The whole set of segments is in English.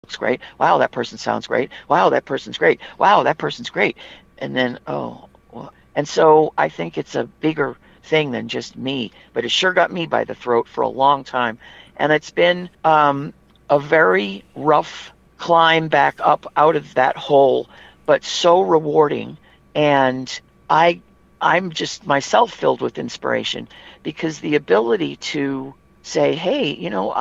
looks great. Wow, that person sounds great. Wow, that person's great. Wow, that person's great. And then, oh, well. And so I think it's a bigger thing than just me, but it sure got me by the throat for a long time. And it's been a very rough climb back up out of that hole, but so rewarding. And I I'm just myself filled with inspiration because the ability to say, hey,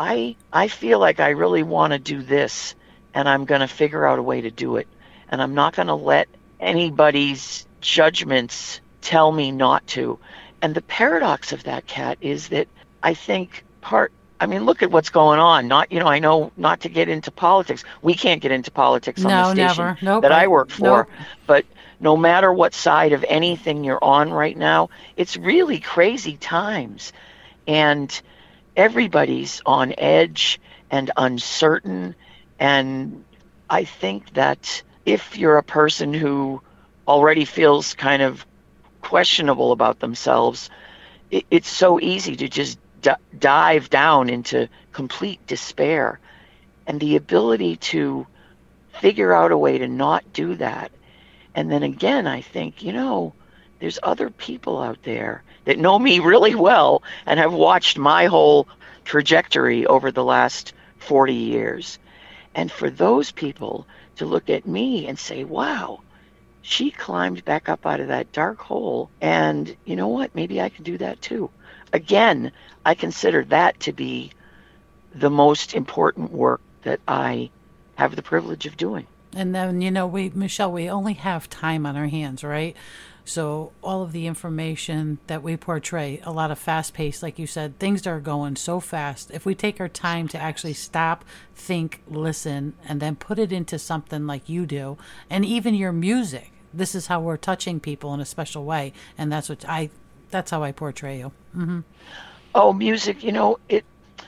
I feel like I really want to do this and I'm going to figure out a way to do it. And I'm not going to let anybody's judgments tell me not to. And the paradox of that, Kat, is that I think I mean, look at what's going on. I know not to get into politics. We can't get into politics on the No, station never. Nope. that I work for, Nope. but no matter what side of anything you're on right now, it's really crazy times. And everybody's on edge and uncertain. And I think that if you're a person who already feels kind of questionable about themselves, it's so easy to just dive down into complete despair. And the ability to figure out a way to not do that. And then again, I think, there's other people out there that know me really well and have watched my whole trajectory over the last 40 years. And for those people to look at me and say, wow, she climbed back up out of that dark hole. And you know what? Maybe I can do that too. Again, I consider that to be the most important work that I have the privilege of doing. And then, Michelle, we only have time on our hands, right? So all of the information that we portray, a lot of fast paced, like you said, things are going so fast. If we take our time to actually stop, think, listen, and then put it into something like you do, and even your music, this is how we're touching people in a special way. And that's how I portray you. Hmm. Oh, music, it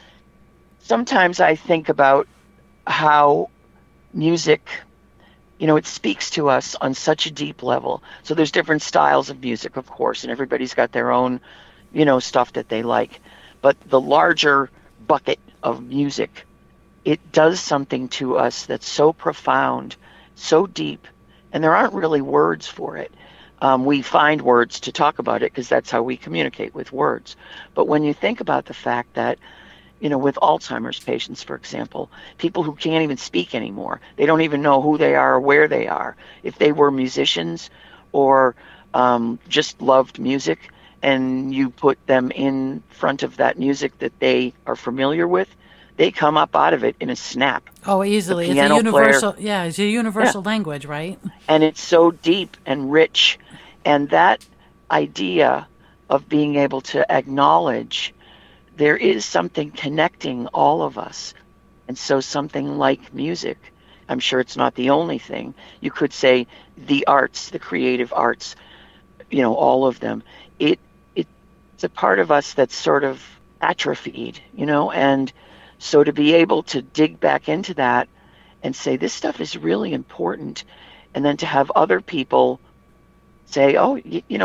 sometimes I think about how music, it speaks to us on such a deep level. So there's different styles of music, of course, and everybody's got their own, stuff that they like. But the larger bucket of music, it does something to us that's so profound, so deep, and there aren't really words for it. We find words to talk about it because that's how we communicate with words. But when you think about the fact that with Alzheimer's patients, for example, people who can't even speak anymore. They don't even know who they are or where they are. If they were musicians or just loved music and you put them in front of that music that they are familiar with, they come up out of it in a snap. Oh, The easily. It's a piano player, universal, yeah, it's a yeah, universal language, right? and it's so deep and rich. And that idea of being able to acknowledge there is something connecting all of us. And so something like music, I'm sure it's not the only thing. You could say the arts, the creative arts, all of them. It it's a part of us that's sort of atrophied, and so to be able to dig back into that and say this stuff is really important, and then to have other people say, oh,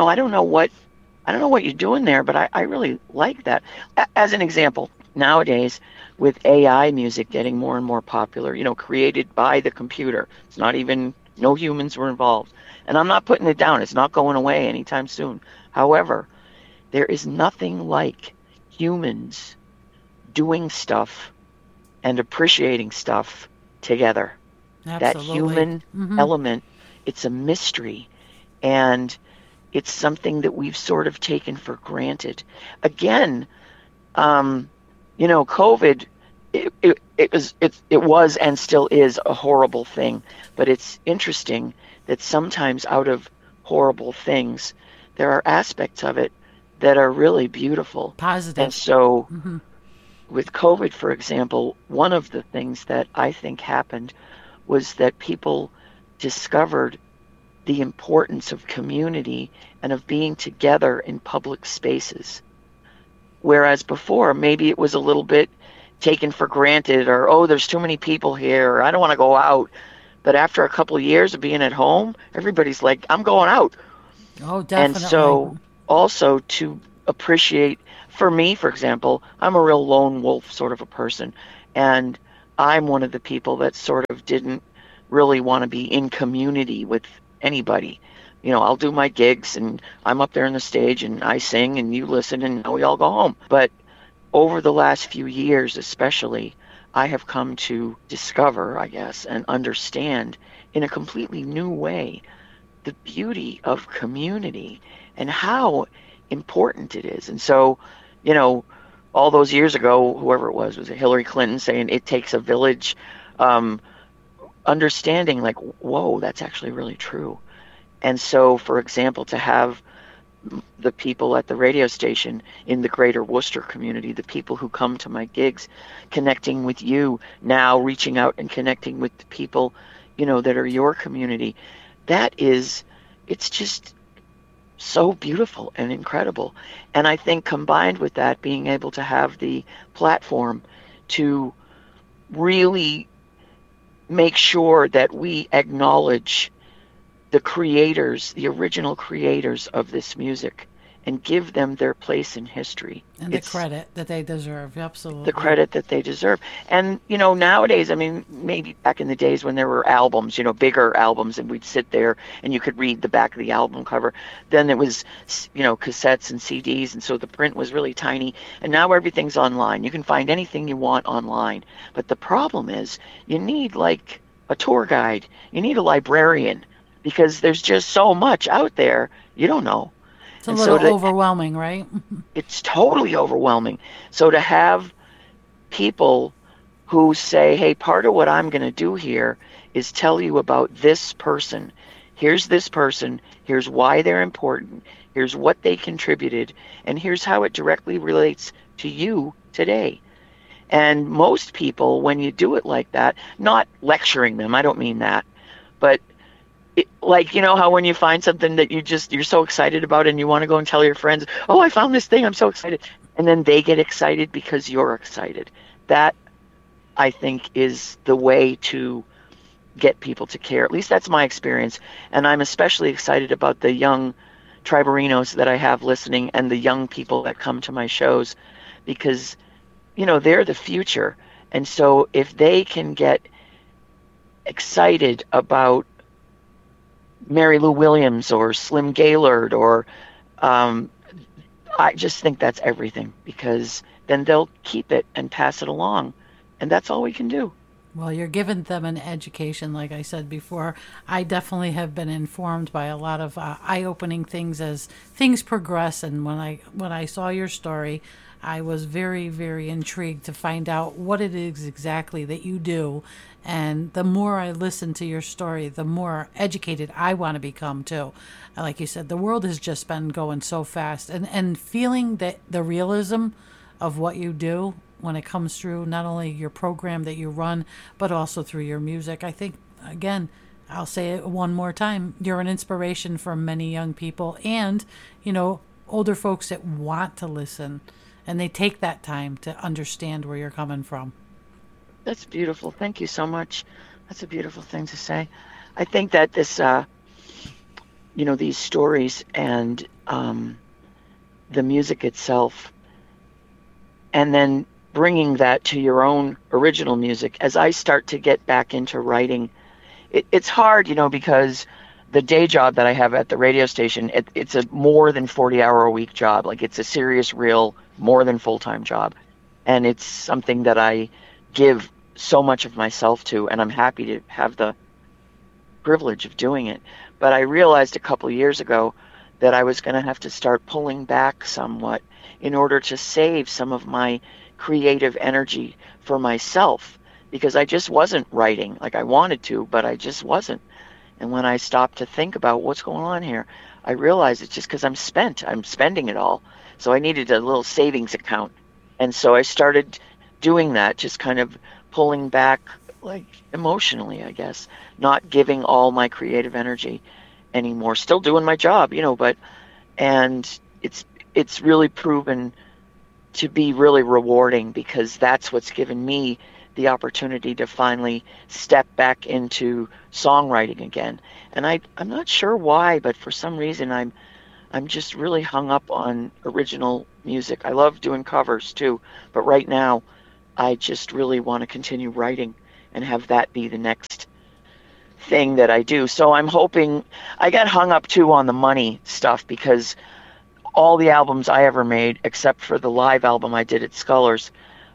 I don't know what you're doing there, but I really like that. As an example, nowadays with AI music getting more and more popular, created by the computer, it's not even, no humans were involved. And I'm not putting it down, it's not going away anytime soon. However, there is nothing like humans doing stuff and appreciating stuff together. That Absolutely. human Hmm. element, it's a mystery. And it's something that we've sort of taken for granted. Again, COVID, it was and still is a horrible thing, but it's interesting that sometimes out of horrible things, there are aspects of it that are really beautiful. And Positive. so Hmm. with COVID, for example, one of the things that I think happened was that people discovered the importance of community and of being together in public spaces. Whereas before, maybe it was a little bit taken for granted, or, oh, there's too many people here, or I don't want to go out. But after a couple of years of being at home, everybody's like, I'm going out. Oh, And definitely. so also to appreciate, for me, for example, I'm a real lone wolf sort of a person. And I'm one of the people that sort of didn't really want to be in community with anybody. I'll do my gigs and I'm up there on the stage and I sing and you listen and now we all go home. But over the last few years, especially, I have come to discover, I guess, and understand in a completely new way the beauty of community and how important it is. And so, all those years ago, whoever it was it Hillary Clinton saying it takes a village, understanding like, whoa, that's actually really true. And so, for example, to have the people at the radio station in the greater Worcester community, the people who come to my gigs, connecting with you now, reaching out and connecting with the people, that are your community, it's just so beautiful and incredible. And I think combined with that, being able to have the platform to really make sure that we acknowledge the creators, the original creators of this music, and give them their place in history. And the credit that they deserve, absolutely. The credit that they deserve. And, nowadays, I mean, maybe back in the days when there were albums, bigger albums, and we'd sit there and you could read the back of the album cover. Then it was, cassettes and CDs, and so the print was really tiny. And now everything's online. You can find anything you want online. But the problem is you need, like, a tour guide. You need a librarian, because there's just so much out there you don't know. It's a little overwhelming, right? It's totally overwhelming. So to have people who say, hey, part of what I'm going to do here is tell you about this person. Here's this person. Here's why they're important. Here's what they contributed. And here's how it directly relates to you today. And most people, when you do it like that, not lecturing them, I don't mean that, but how when you find something that you're so excited about and you want to go and tell your friends, oh, I found this thing, I'm so excited. And then they get excited because you're excited. That, I think, is the way to get people to care. At least that's my experience. And I'm especially excited about the young tribarinos that I have listening and the young people that come to my shows, because, they're the future. And so if they can get excited about Mary Lou Williams or Slim Gaillard or I just think that's everything, because then they'll keep it and pass it along, and that's all we can do. Well, you're giving them an education, like I said before. I definitely have been informed by a lot of eye-opening things as things progress, and when I saw your story, I was very, very intrigued to find out what it is exactly that you do. And the more I listen to your story, the more educated I want to become too. Like you said, the world has just been going so fast, and feeling that the realism of what you do when it comes through not only your program that you run, but also through your music. I think, again, I'll say it one more time, you're an inspiration for many young people and, older folks that want to listen, and they take that time to understand where you're coming from. That's beautiful. Thank you so much. That's a beautiful thing to say. I think that this, these stories and the music itself, and then bringing that to your own original music. As I start to get back into writing, it's hard, because the day job that I have at the radio station, it's a more than 40-hour-a-week job. Like, it's a serious, real, more than full-time job. And it's something that I give so much of myself to, and I'm happy to have the privilege of doing it. But I realized a couple of years ago that I was going to have to start pulling back somewhat in order to save some of my creative energy for myself, because I just wasn't writing like I wanted to, but I just wasn't. And when I stopped to think about what's going on here, I realized it's just because I'm spending it all. So I needed a little savings account. And so I started doing that, just kind of pulling back, like, emotionally, I guess, not giving all my creative energy anymore, still doing my job, and it's really proven to be really rewarding, because that's what's given me the opportunity to finally step back into songwriting again. And I'm not sure why, but for some reason I'm just really hung up on original music. I love doing covers too, but right now I just really want to continue writing and have that be the next thing that I do. So I'm hoping, I got hung up too on the money stuff because all the albums I ever made, except for the live album I did at Scullers,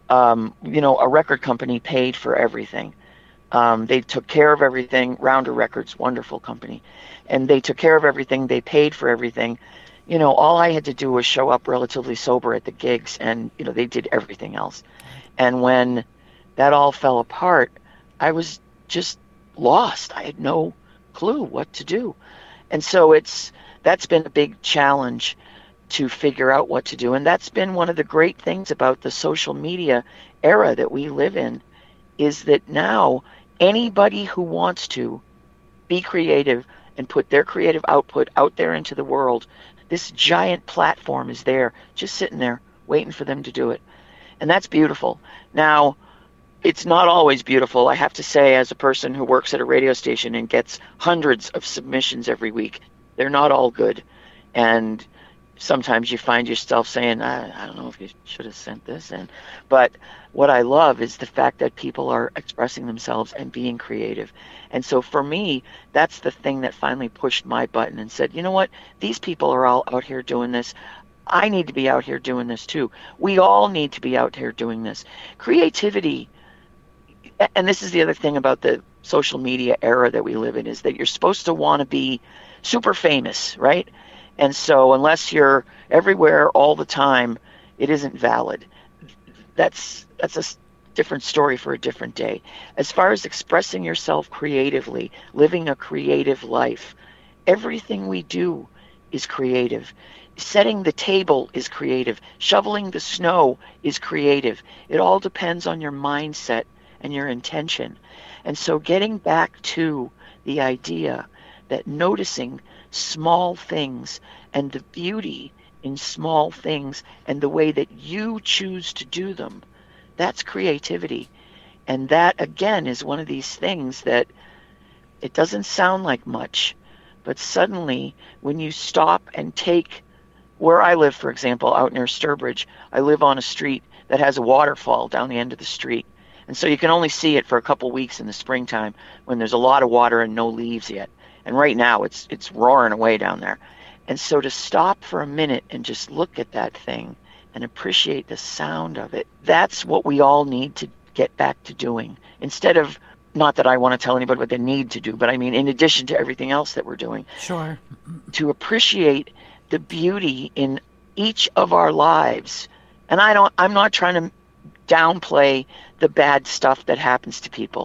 a record company paid for everything. They took care of everything. Rounder Records, wonderful company. And they took care of everything. They paid for everything. All I had to do was show up relatively sober at the gigs, and, they did everything else. And when that all fell apart, I was just lost. I had no clue what to do. And so that's been a big challenge to figure out what to do. And that's been one of the great things about the social media era that we live in, is that now anybody who wants to be creative and put their creative output out there into the world, this giant platform is there, just sitting there, waiting for them to do it. And that's beautiful. Now, it's not always beautiful. I have to say, as a person who works at a radio station and gets hundreds of submissions every week, they're not all good. And sometimes you find yourself saying, I don't know if you should have sent this in. But what I love is the fact that people are expressing themselves and being creative. And so for me, that's the thing that finally pushed my button and said, you know what? These people are all out here doing this. I need to be out here doing this too. We all need to be out here doing this. Creativity, and this is the other thing about the social media era that we live in, is that you're supposed to want to be super famous, right? And so unless you're everywhere all the time, it isn't valid. That's a different story for a different day. As far as expressing yourself creatively, living a creative life, everything we do is creative. Setting the table is creative. Shoveling the snow is creative. It all depends on your mindset and your intention. And so getting back to the idea that noticing small things and the beauty in small things and the way that you choose to do them, that's creativity. And that, again, is one of these things that it doesn't sound like much, but suddenly when you stop and take, where I live, for example, out near Sturbridge, I live on a street that has a waterfall down the end of the street. And so you can only see it for a couple weeks in the springtime when there's a lot of water and no leaves yet. And right now it's roaring away down there. And so to stop for a minute and just look at that thing and appreciate the sound of it, that's what we all need to get back to doing. Instead of, not that I want to tell anybody what they need to do, but I mean, in addition to everything else that we're doing. Sure. To appreciate the beauty in each of our lives. And I'm not trying to downplay the bad stuff that happens to people.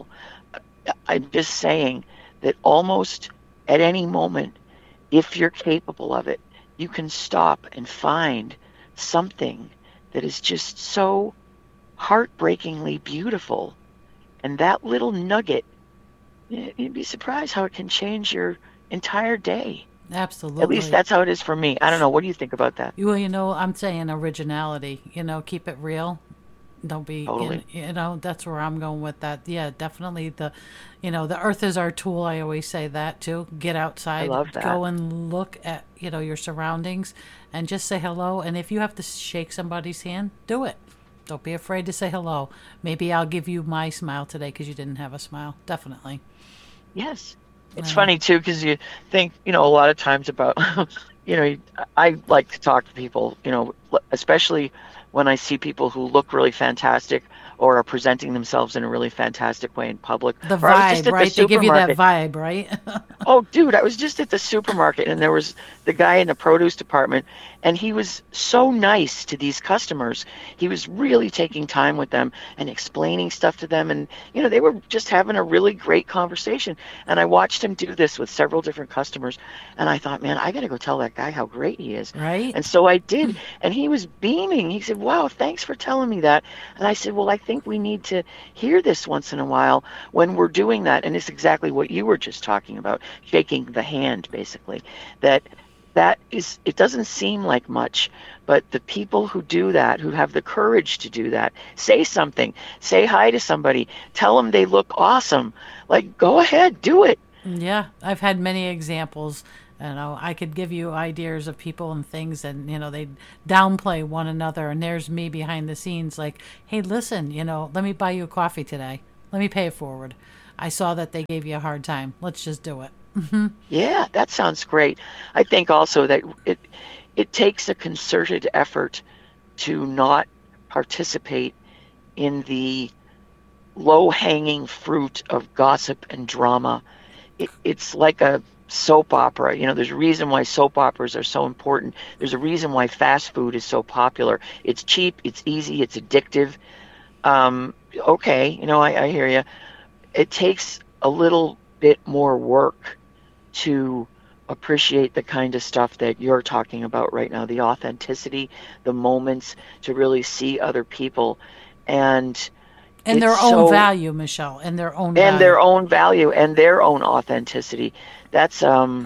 I'm just saying that almost at any moment, if you're capable of it, you can stop and find something that is just so heartbreakingly beautiful. And that little nugget, you'd be surprised how it can change your entire day. Absolutely. At least that's how it is for me. I don't know. What do you think about that? Well, I'm saying originality. Keep it real. Don't be, Totally. That's where I'm going with that. Yeah, definitely the earth is our tool. I always say that too. Get outside, I love that. Go and look at, your surroundings and just say hello. And if you have to shake somebody's hand, do it. Don't be afraid to say hello. Maybe I'll give you my smile today because you didn't have a smile. Definitely. Yes. It's funny too, because you think, a lot of times about, I like to talk to people, especially when I see people who look really fantastic or are presenting themselves in a really fantastic way in public. The vibe, right? They give you that vibe, right? Oh, dude, I was just at the supermarket and there was the guy in the produce department and he was so nice to these customers. He was really taking time with them and explaining stuff to them. And, they were just having a really great conversation. And I watched him do this with several different customers. And I thought, man, I got to go tell that guy how great he is. Right. And so I did. And he was beaming. He said, wow, thanks for telling me that. And I said, well, I think we need to hear this once in a while when we're doing that. And it's exactly what you were just talking about, shaking the hand, basically. That is, it doesn't seem like much, but the people who do that, who have the courage to do that, say something, say hi to somebody, tell them they look awesome. Like, go ahead, do it. Yeah, I've had many examples You know, I could give you ideas of people and things, and they downplay one another. And there's me behind the scenes, like, "Hey, listen, let me buy you a coffee today. Let me pay it forward. I saw that they gave you a hard time. Let's just do it." Yeah, that sounds great. I think also that it takes a concerted effort to not participate in the low-hanging fruit of gossip and drama. It's like a soap opera. There's a reason why soap operas are so important. There's a reason why fast food is so popular. It's cheap, it's easy, it's addictive. Okay, I hear you. It takes a little bit more work to appreciate the kind of stuff that you're talking about right now, the authenticity, the moments, to really see other people. And And their it's own so value, Michelle, and their own and value. their own value and their own authenticity. That's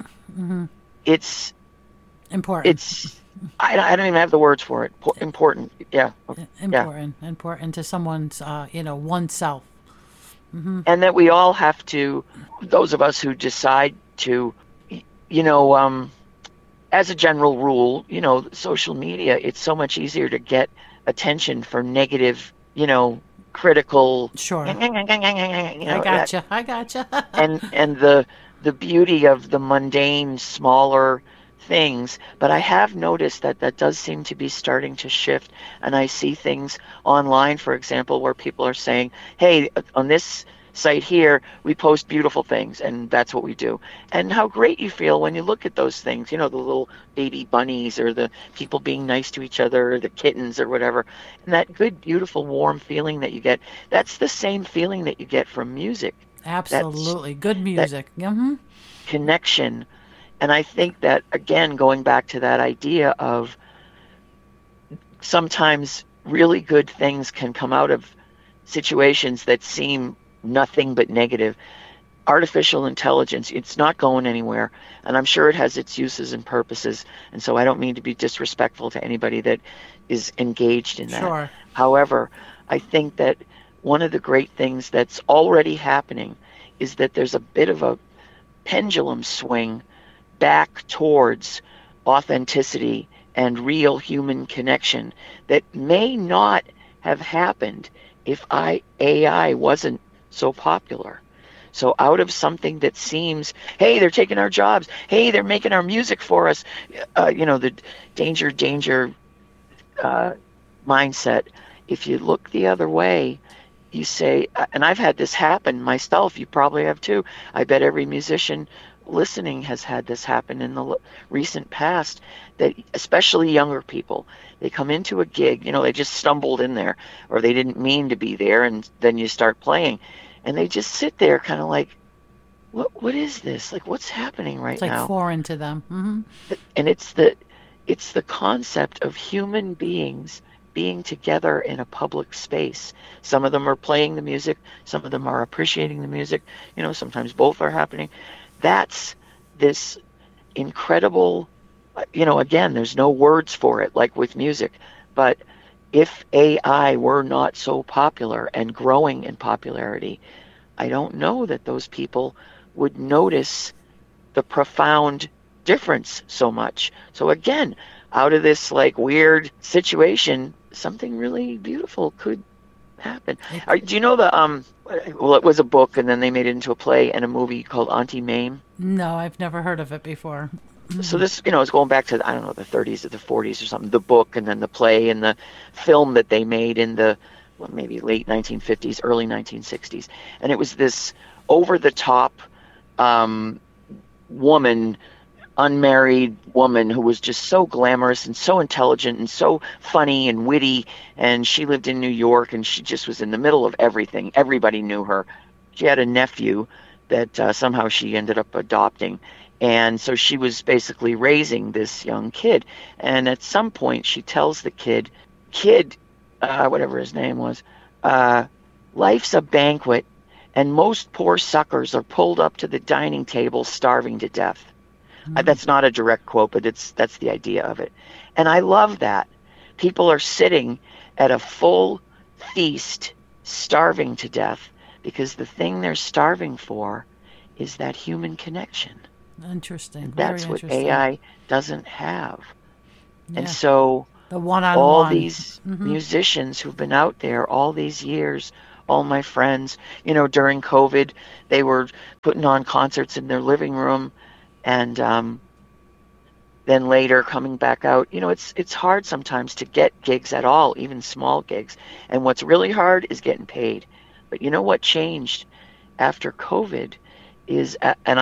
it's Important. it's I don't even have the words for it. Important. Yeah. Yeah. Important to someone's, oneself. And that we all have to, those of us who decide to, you know, as a general rule, social media, it's so much easier to get attention for negative, critical, Sure. that, I gotcha. and the beauty of the mundane, smaller things. But I have noticed that does seem to be starting to shift, and I see things online, for example, where people are saying, "Hey, on this site here, we post beautiful things, and that's what we do." And how great you feel when you look at those things, the little baby bunnies, or the people being nice to each other, or the kittens, or whatever. And that good, beautiful, warm feeling that you get, that's the same feeling that you get from music. Absolutely. Good That music. Mm-hmm. connection. And I think that, again, going back to that idea of sometimes really good things can come out of situations that seem nothing but negative. Artificial intelligence, it's not going anywhere, and I'm sure it has its uses and purposes, and so I don't mean to be disrespectful to anybody that is engaged in that. Sure. However, I think that one of the great things that's already happening is that there's a bit of a pendulum swing back towards authenticity and real human connection that may not have happened if AI wasn't so popular. So out of something that seems, hey, they're taking our jobs, hey, they're making our music for us, the danger mindset. If you look the other way, you say, and I've had this happen myself, you probably have too. I bet every musician listening has had this happen in the recent past, that especially younger people, they come into a gig, they just stumbled in there, or they didn't mean to be there, and then you start playing, and they just sit there kind of like, what is this? Like, what's happening right It's like now? foreign to them. Mm-hmm. And it's the concept of human beings being together in a public space. Some of them are playing the music, some of them are appreciating the music, sometimes both are happening. That's this incredible, again, there's no words for it like with music, but if AI were not so popular and growing in popularity, I don't know that those people would notice the profound difference so much. So again, out of this like weird situation, something really beautiful could happen. Do you know well, it was a book, and then they made it into a play and a movie called Auntie Mame? No, I've never heard of it before. So this, is going back to, I don't know, the 30s or the 40s or something, the book, and then the play and the film that they made in the, maybe late 1950s, early 1960s. And it was this over-the-top woman, unmarried woman, who was just so glamorous and so intelligent and so funny and witty. And she lived in New York, and she just was in the middle of everything. Everybody knew her. She had a nephew that somehow she ended up adopting. And so she was basically raising this young kid. And at some point, she tells the kid, whatever his name was, life's a banquet, and most poor suckers are pulled up to the dining table starving to death. That's not a direct quote, but that's the idea of it. And I love that. People are sitting at a full feast, starving to death, because the thing they're starving for is that human connection. Interesting. And Very that's what interesting. AI doesn't have. And Yeah. so The all one-on-one. these Mm-hmm. musicians who've been out there all these years, all my friends, during COVID, they were putting on concerts in their living room, and then later coming back out. It's hard sometimes to get gigs at all, even small gigs. And what's really hard is getting paid. But you know what changed after COVID is, and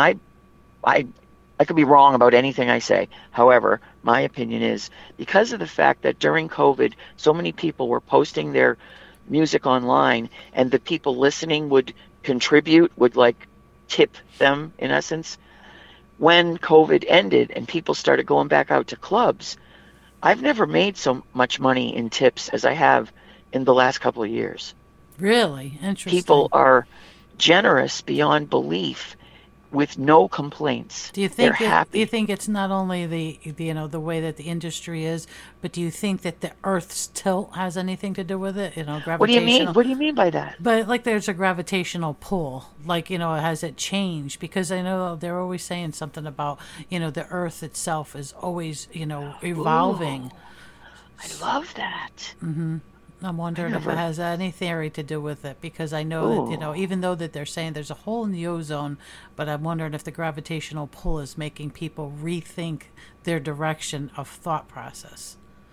I I could be wrong about anything I say. However, my opinion is because of the fact that during COVID, so many people were posting their music online, and the people listening would contribute, would like tip them in essence. When COVID ended and people started going back out to clubs, I've never made so much money in tips as I have in the last couple of years. Really People interesting. are generous beyond belief with no complaints. Do you They're think it? Do you happy. think it's not only the way that the industry is, but do you think that the Earth's tilt has anything to do with it? What do you mean? Gravitational. What do you mean by that? But like, there's a gravitational pull. Like, has it changed? Because I know they're always saying something about the Earth itself is always evolving. Ooh, I love that. I'm I wondering if it never. has any theory to do with it, because I know that, Ooh, even though that they're saying there's a hole in the ozone, but I'm wondering if the gravitational pull is making people rethink their direction of thought process.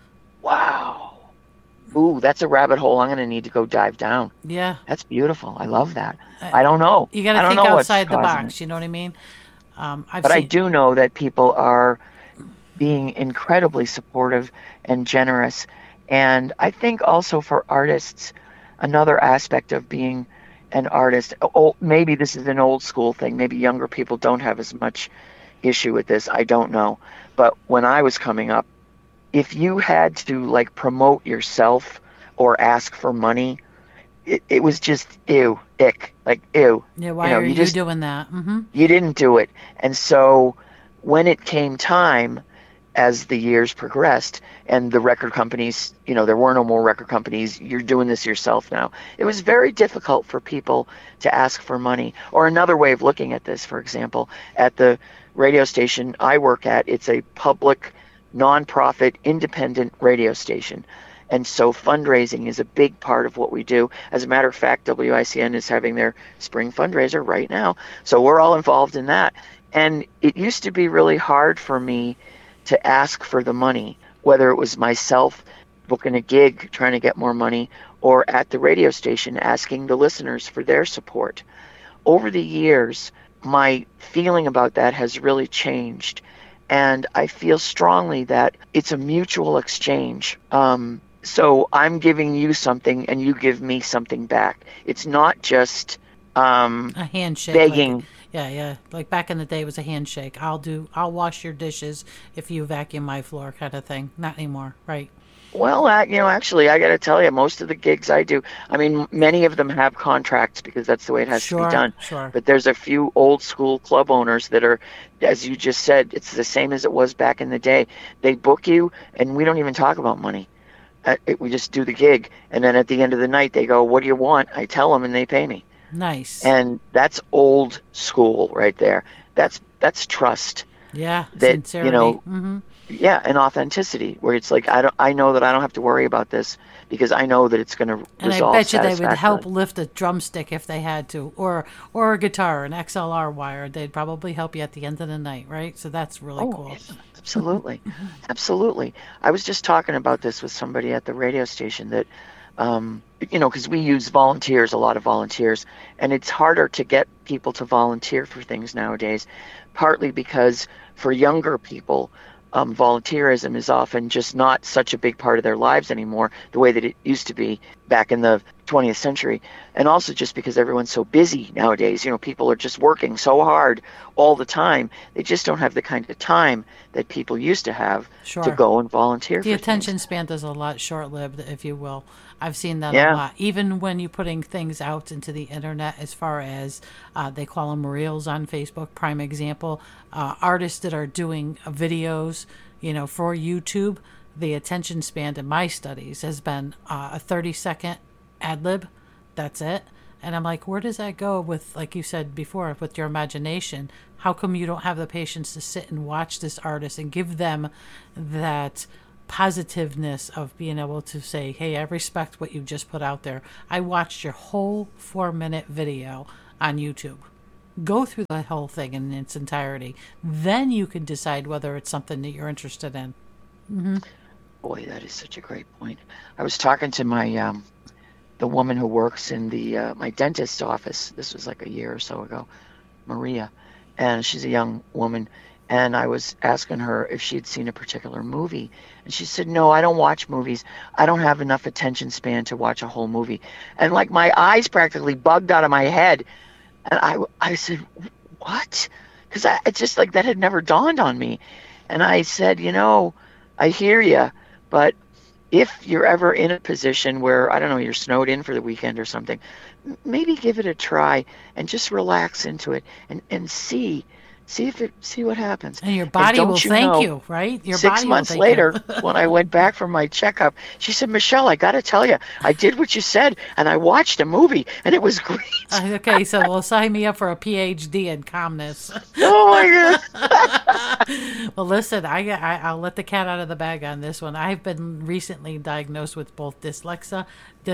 wow. Ooh, that's a rabbit hole I'm going to need to go dive down. Yeah. That's beautiful. I love that. I don't know. You got to I don't think know what's outside the causing it. box. You know what I mean? I've But I seen, do know that people are being incredibly supportive and generous. And I think also for artists, another aspect of being an artist, maybe this is an old school thing. Maybe younger people don't have as much issue with this. I don't know. But when I was coming up, if you had to like promote yourself or ask for money, it was just ew, ick, like ew. yeah, why are You you just doing that? Mm-hmm. you didn't do it. And so when it came time, as the years progressed and the record companies, there were no more record companies, you're doing this yourself now. It was very difficult for people to ask for money. Or another way of looking at this, for example, at the radio station I work at, it's a public, nonprofit, independent radio station. And so fundraising is a big part of what we do. As a matter of fact, WICN is having their spring fundraiser right now. So we're all involved in that. And it used to be really hard for me to ask for the money, whether it was myself booking a gig, trying to get more money, or at the radio station asking the listeners for their support. Over the years, my feeling about that has really changed. And I feel strongly that it's a mutual exchange. So I'm giving you something and you give me something back. It's not just A handshake, like, begging. yeah, yeah. Like back in the day, it was a handshake. I'll wash your dishes if you vacuum my floor, kind of thing. Not anymore, right? Well, actually, I got to tell you, most of the gigs I do, I mean, many of them have contracts because that's the way it has to be Sure, done. sure. But there's a few old school club owners that are, as you just said, it's the same as it was back in the day. They book you, and we don't even talk about money. We just do the gig, and then at the end of the night, they go, "What do you want?" I tell them, and they pay me. Nice. And that's old school right there. That's trust. Yeah, That sincerity. Mm-hmm. yeah, and authenticity, where it's like I know that I don't have to worry about this because I know that it's going to And I resolve bet you they would help satisfactorily. lift a drumstick if they had to, or a guitar, an XLR wire. They'd probably help you at the end of the night, right? So that's really Oh, cool. absolutely, absolutely. I was just talking about this with somebody at the radio station that because we use volunteers, a lot of volunteers, and it's harder to get people to volunteer for things nowadays, partly because for younger people, volunteerism is often just not such a big part of their lives anymore, the way that it used to be back in the 20th century. And also just because everyone's so busy nowadays, people are just working so hard all the time. They just don't have the kind of time that people used to have to Sure. go and volunteer The for things. attention span is a lot short-lived, if you will. I've seen that a Yeah. lot. Even when you're putting things out into the internet, as far as they call them reels on Facebook, prime example, artists that are doing videos, for YouTube, the attention span in my studies has been a 30-second ad lib. That's it. And I'm like, where does that go with, like you said before, with your imagination? How come you don't have the patience to sit and watch this artist and give them that positiveness of being able to say, hey, I respect what you just put out there. I watched your whole 4-minute video on YouTube. Go through the whole thing in its entirety. Then you can decide whether it's something that you're interested in. Boy, that is such a great point. I was talking to my the woman who works in the my dentist's office. This was like a year or so ago, Maria, and she's a young woman. And I was asking her if she had seen a particular movie, and she said, "No, I don't watch movies. I don't have enough attention span to watch a whole movie." And like my eyes practically bugged out of my head, and I said, "What?" Because it's just like that had never dawned on me, and I said, I hear you, but if you're ever in a position where, I don't know, you're snowed in for the weekend or something, maybe give it a try and just relax into it and see what happens. And your body will thank you, right? Your body will thank you. 6 months later, when I went back from my checkup, she said, "Michelle, I got to tell you, I did what you said, and I watched a movie, and it was great." Okay, so well, sign me up for a PhD in calmness. Oh my God. Well, listen, I'll let the cat out of the bag on this one. I've been recently diagnosed with both dyslexia,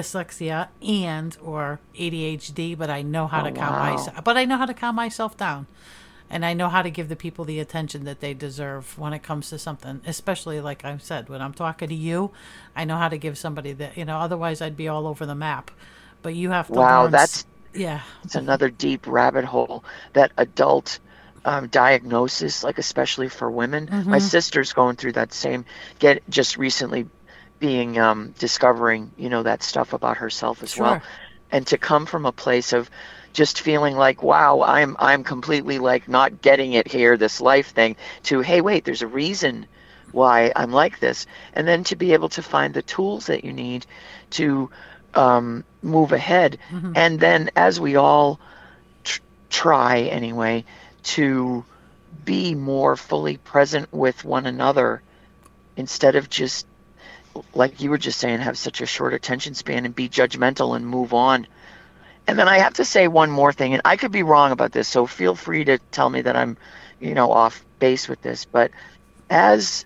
and or ADHD, but I know how to calm myself. But I know how to calm myself down. And I know how to give the people the attention that they deserve when it comes to something, especially like I said, when I'm talking to you, I know how to give somebody that, otherwise I'd be all over the map. But you have to learn. That's another deep rabbit hole, that adult diagnosis, like especially for women. My sister's going through that same, just recently being, discovering, that stuff about herself as well. And to come from a place of just feeling like, wow, I'm completely like not getting it here, this life thing, to, hey, wait, there's a reason why I'm like this. And then to be able to find the tools that you need to move ahead. And then as we all try anyway, to be more fully present with one another instead of just, like you were just saying, have such a short attention span and be judgmental and move on. And then I have to say one more thing, and I could be wrong about this, so feel free to tell me that I'm, off base with this. But as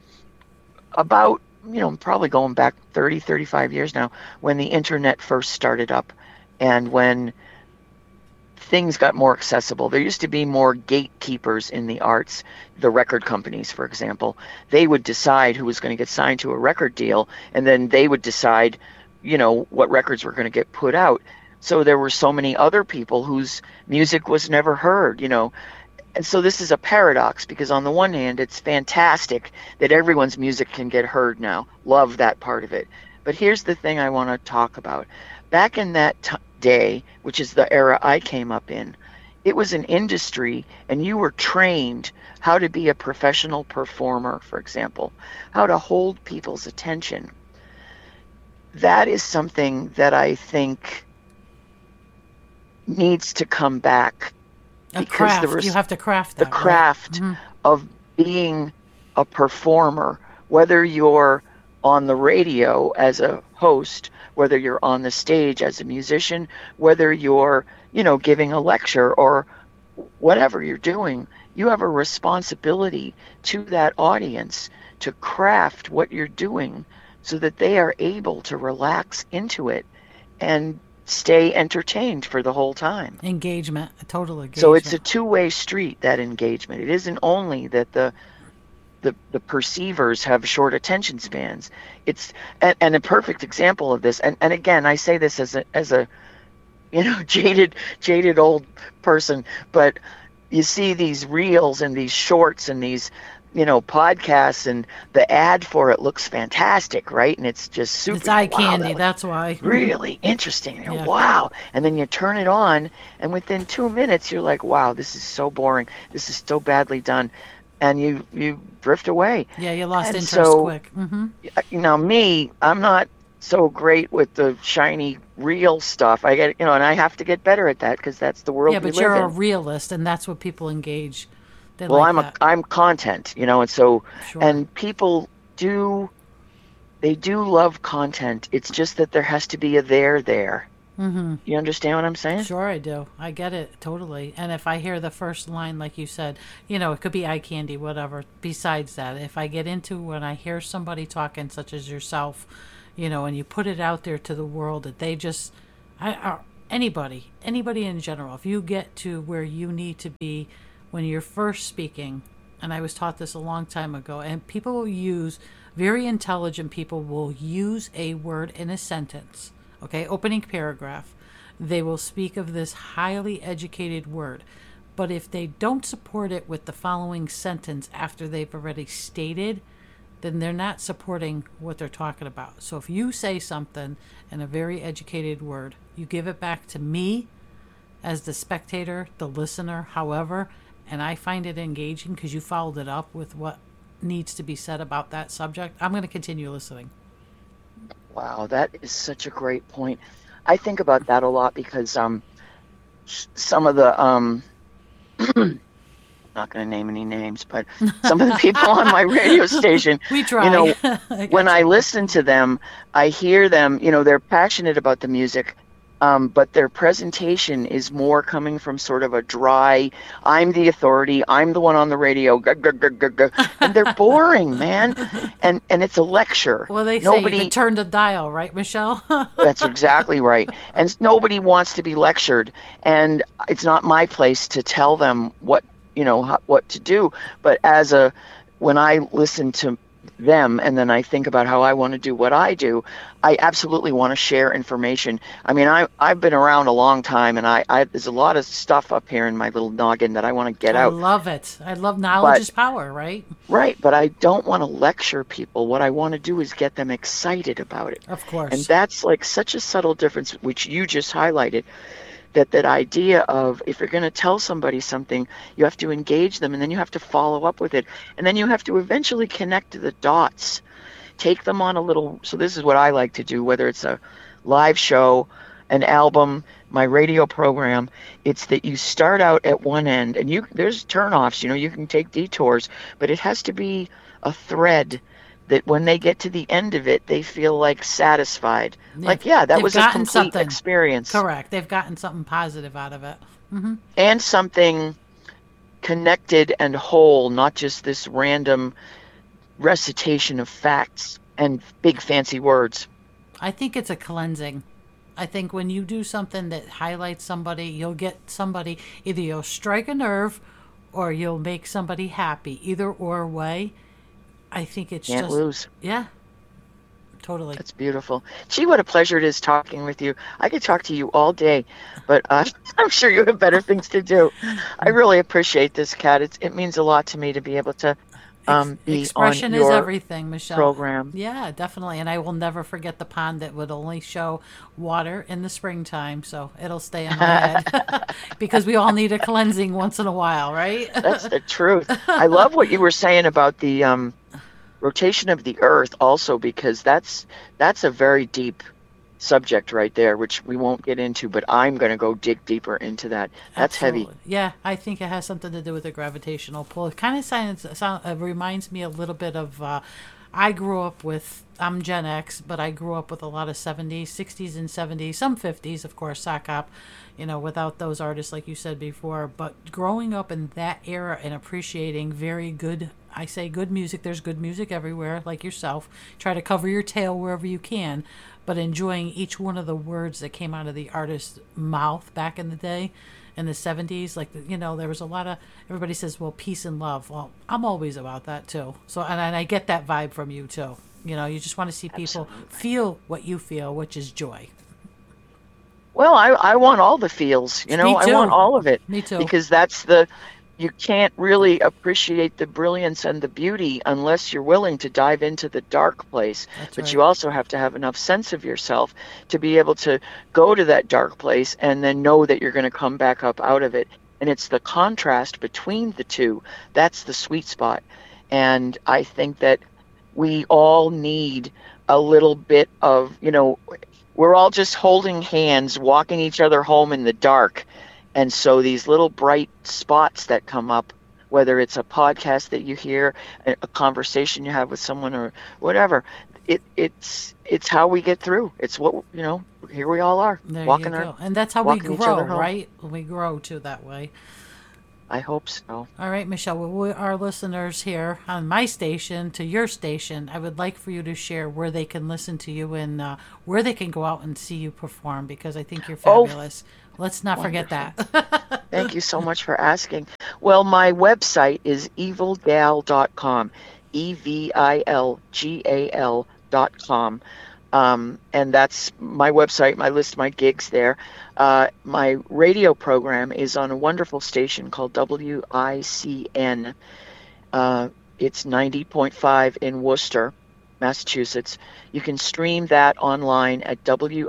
about, probably going back 30, 35 years now, when the internet first started up and when things got more accessible, there used to be more gatekeepers in the arts. The record companies, for example, they would decide who was going to get signed to a record deal, and then they would decide, what records were going to get put out. So there were so many other people whose music was never heard, And so this is a paradox, because on the one hand, it's fantastic that everyone's music can get heard now. Love that part of it. But here's the thing I want to talk about. Back in that day, which is the era I came up in, it was an industry, and you were trained how to be a professional performer, for example, how to hold people's attention. That is something that I think needs to come back, because you have to craft that, the craft of being a performer, whether you're on the radio as a host, whether you're on the stage as a musician, whether you're giving a lecture or whatever you're doing. You have a responsibility to that audience to craft what you're doing so that they are able to relax into it and stay entertained for the whole time. Engagement, a total engagement. So it's a two-way street, that engagement. It isn't only that the perceivers have short attention spans. It's and a perfect example of this. And again, I say this as a jaded old person, but you see these reels and these shorts and these podcasts, and the ad for it looks fantastic, right? And it's just super. It's eye candy. That's why. Really interesting. Yeah. Wow. And then you turn it on, and within 2 minutes, you're like, wow, this is so boring. This is so badly done. And you drift away. Yeah, you lost interest quick. Me, I'm not so great with the shiny real stuff. I get, and I have to get better at that, because that's the world we live in. Yeah, but you're a realist, and that's what people engage. I'm content, and so, and people do love content. It's just that there has to be a there. You understand what I'm saying? Sure, I do. I get it totally. And if I hear the first line, like you said, it could be eye candy, whatever. Besides that, if I get into when I hear somebody talking, such as yourself, and you put it out there to the world that they just, anybody in general, if you get to where you need to be when you're first speaking, and I was taught this a long time ago, and people will use, very intelligent people will use a word in a sentence, okay, opening paragraph. They will speak of this highly educated word. But if they don't support it with the following sentence after they've already stated, then they're not supporting what they're talking about. So if you say something in a very educated word, you give it back to me as the spectator, the listener, however, and I find it engaging because you followed it up with what needs to be said about that subject, I'm going to continue listening. Wow, that is such a great point. I think about that a lot because some of the not going to name any names, but some of the people on my radio station, we try. When I listen to them, I hear them, they're passionate about the music, but their presentation is more coming from sort of a dry, I'm the authority, I'm the one on the radio, and they're boring, man. And it's a lecture. Well, they say you can turn the dial, right, Michelle? That's exactly right. And nobody wants to be lectured, and it's not my place to tell them what to do. But when I listen to them and then I think about how I want to do what I do, I absolutely want to share information. I mean, I've been around a long time, and there's a lot of stuff up here in my little noggin that I want to get out. I love it. I love knowledge is power, right? Right, but I don't want to lecture people. What I want to do is get them excited about it. Of course. And that's like such a subtle difference, which you just highlighted. That idea of, if you're going to tell somebody something, you have to engage them, and then you have to follow up with it, and then you have to eventually connect the dots, take them on a little. So this is what I like to do, whether it's a live show, an album, my radio program. It's that you start out at one end, and there's turnoffs, you can take detours, but it has to be a thread that when they get to the end of it, they feel like satisfied. That was a complete experience. Correct. They've gotten something positive out of it. Mm-hmm. And something connected and whole, not just this random recitation of facts and big fancy words. I think it's a cleansing. I think when you do something that highlights somebody, you'll get somebody, either you'll strike a nerve or you'll make somebody happy. Either or way. I think it's Can't lose. Yeah, totally. That's beautiful. Gee, what a pleasure it is talking with you. I could talk to you all day, but I'm sure you have better things to do. I really appreciate this, Kat. It means a lot to me to be able to be expression on your is everything, Michelle. Program. Yeah, definitely. And I will never forget the pond that would only show water in the springtime, so it'll stay in my head because we all need a cleansing once in a while, right? That's the truth. I love what you were saying about the rotation of the Earth also, because that's a very deep subject right there, which we won't get into, but I'm going to go dig deeper into that. That's Absolutely. Heavy. Yeah, I think it has something to do with the gravitational pull. It kind of reminds me a little bit of, I'm Gen X, but I grew up with a lot of 70s, 60s and 70s, some 50s, of course, sock op, without those artists like you said before. But growing up in that era and appreciating very good, I say good music, there's good music everywhere, like yourself. Try to cover your tail wherever you can, but enjoying each one of the words that came out of the artist's mouth back in the day. In the 70s, there was a lot of, everybody says, well, peace and love. Well, I'm always about that too. So, and I get that vibe from you too. You just want to see people feel what you feel, which is joy. Well, I want all the feels, Me too. I want all of it. Me too. Because you can't really appreciate the brilliance and the beauty unless you're willing to dive into the dark place. That's but right. You also have to have enough sense of yourself to be able to go to that dark place and then know that you're going to come back up out of it. And it's the contrast between the two. That's the sweet spot. And I think that we all need a little bit of, we're all just holding hands, walking each other home in the dark. And so these little bright spots that come up, whether it's a podcast that you hear, a conversation you have with someone or whatever, it's how we get through. It's what, here we all are, There you walking go. And that's how we each other grow, home. right? We grow too that way. I hope so. All right, Michelle, well, our listeners here on my station to your station, I would like for you to share where they can listen to you and where they can go out and see you perform, because I think you're fabulous. Let's not forget that. Thank you so much for asking. Well, my website is evilgal.com, evilgal.com. And that's my website. I list my gigs there. My radio program is on a wonderful station called WICN. It's 90.5 in Worcester, Massachusetts. You can stream that online at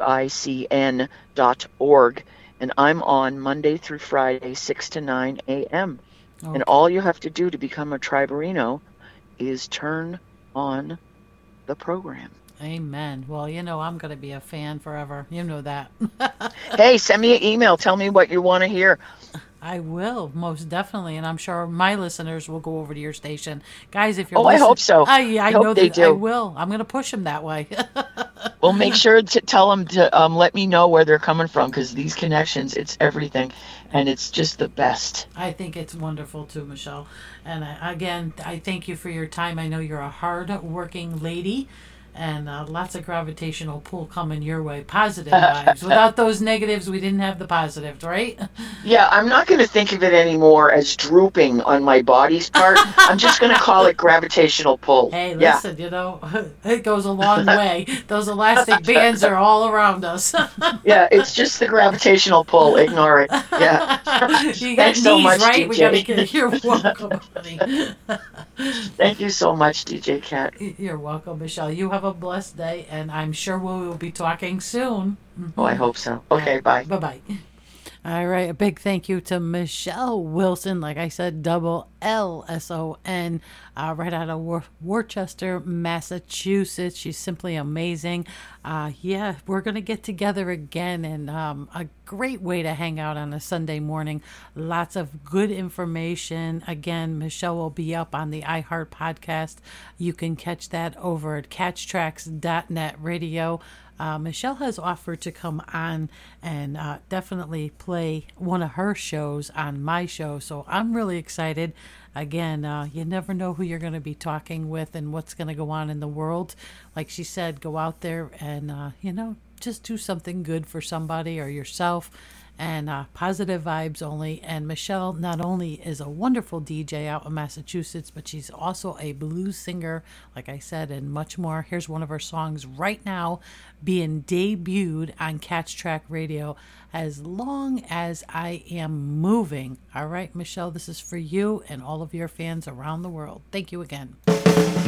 wicn.org. And I'm on Monday through Friday, 6 to 9 a.m. Okay. And all you have to do to become a Triberino is turn on the program. Amen. Well, I'm going to be a fan forever. You know that. Hey, send me an email. Tell me what you want to hear. I will, most definitely. And I'm sure my listeners will go over to your station. Guys, if you're I hope so. I hope know they that do. I will. I'm going to push them that way. Well, make sure to tell them to let me know where they're coming from, because these connections, it's everything. And it's just the best. I think it's wonderful too, Michelle. And again, I thank you for your time. I know you're a hard-working lady. And lots of gravitational pull coming your way. Positive vibes. Without those negatives, we didn't have the positives, right? Yeah, I'm not going to think of it anymore as drooping on my body's part. I'm just going to call it gravitational pull. Hey, listen, it goes a long way. Those elastic bands are all around us. Yeah, it's just the gravitational pull. Ignore it. Yeah. You got Thanks knees, so much, right? DJ. We got to get. You're welcome, honey. Thank you so much, DJ Cat. You're welcome, Michelle. You have a blessed day, and I'm sure we will be talking soon. Oh, I hope so. Okay, bye. Bye-bye. All right, a big thank you to Michelle Wilson, like I said, double LSON, right out of Worcester, Massachusetts. She's simply amazing. We're going to get together again, and a great way to hang out on a Sunday morning. Lots of good information. Again, Michelle will be up on the iHeart podcast. You can catch that over at catchtracks.net radio. Michelle has offered to come on and definitely play one of her shows on my show. So I'm really excited. Again, you never know who you're going to be talking with and what's going to go on in the world. Like she said, go out there and, just do something good for somebody or yourself. And positive vibes only. And Michelle not only is a wonderful DJ out in Massachusetts, but she's also a blues singer, like I said, and much more. Here's one of her songs right now being debuted on Catch Track Radio, As Long As I Am Moving. All right, Michelle, this is for you and all of your fans around the world. Thank you again.